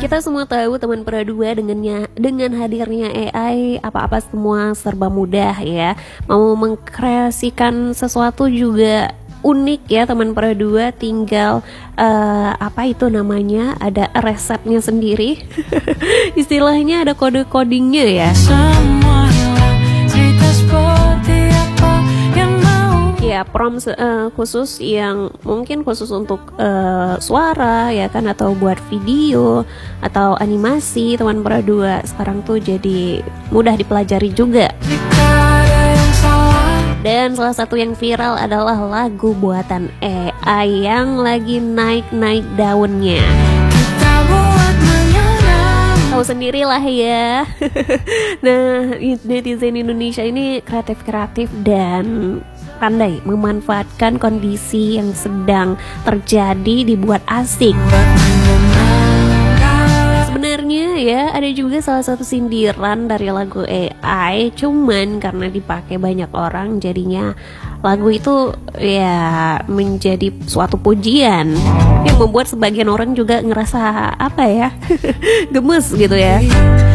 Kita semua tahu teman Pera 2 dengan hadirnya AI, apa-apa semua serba mudah ya. Mau mengkreasikan sesuatu juga unik ya teman Pera 2, tinggal apa itu namanya, ada resepnya sendiri. Istilahnya ada kode-codingnya ya. Ya, prompt khusus yang mungkin khusus untuk suara ya kan, atau buat video atau animasi. Teman Pera 2 sekarang tuh jadi mudah dipelajari juga. Dan salah satu yang viral adalah lagu buatan AI yang lagi naik-naik daunnya. Tahu sendirilah ya. Nah, netizen Indonesia ini kreatif dan pandai memanfaatkan kondisi yang sedang terjadi dibuat asik. Sebenarnya ya ada juga salah satu sindiran dari lagu AI, cuman karena dipakai banyak orang jadinya lagu itu ya menjadi suatu pujian yang membuat sebagian orang juga ngerasa apa ya, gemes gitu ya.